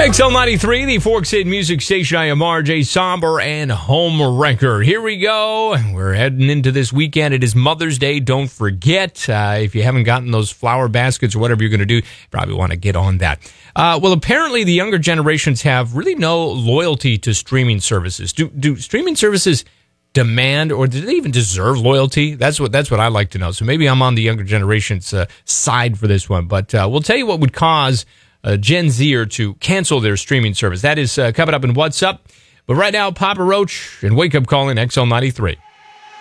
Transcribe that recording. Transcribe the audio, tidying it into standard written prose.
XL93, the Forks Hit Music Station. I am RJ Somber and Home Wrecker. Here we go. We're heading into this weekend. It is Mother's Day. Don't forget, if you haven't gotten those flower baskets or whatever you're going to do, you probably want to get on that. Well, apparently the younger generations have really no loyalty to streaming services. Do streaming services demand, or do they even deserve loyalty? That's what I'd like to know. So maybe I'm on the younger generation's side for this one. But we'll tell you what would cause Gen Zer to cancel their streaming service. That is coming up in What's Up. But right now, Papa Roach and Wake Up Calling XL93.